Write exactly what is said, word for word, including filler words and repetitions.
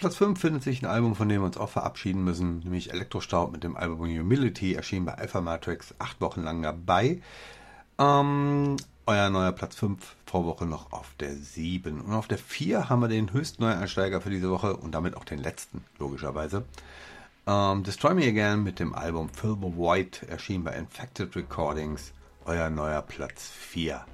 Platz fünf findet sich ein Album, von dem wir uns auch verabschieden müssen, nämlich Elektrostaub mit dem Album Humility, erschien bei Alpha Matrix, acht Wochen lang dabei. Ähm, euer neuer Platz fünf, Vorwoche noch auf der sieben. Und auf der vier haben wir den höchsten Neueinsteiger für diese Woche und damit auch den letzten, logischerweise. Ähm, Destroy Me Again mit dem Album Fill the Void, erschien bei Infected Recordings, euer neuer Platz vier.